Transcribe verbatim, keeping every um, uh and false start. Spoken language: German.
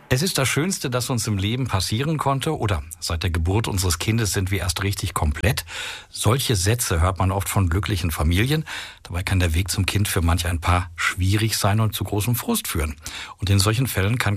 Es ist das Schönste, das uns im Leben passieren konnte, oder seit der Geburt unseres Kindes sind wir erst richtig komplett. Solche Sätze hört man oft von glücklichen Familien. Dabei kann der Weg zum Kind für manch ein Paar schwierig sein und zu großem Frust führen. Und in solchen Fällen kann